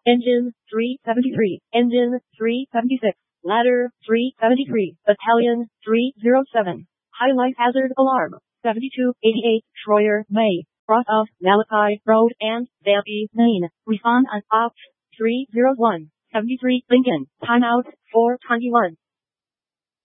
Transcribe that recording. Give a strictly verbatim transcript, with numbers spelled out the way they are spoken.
Engine three seventy-three. Engine three seventy-six. Ladder three seventy-three. Battalion three oh seven. High life hazard alarm. seventy-two eighty-eight Schroyer, May. Cross of Malachi Road and Dalby, Maine. Respond on opt three oh one. seventy-three Lincoln. Timeout four twenty-one.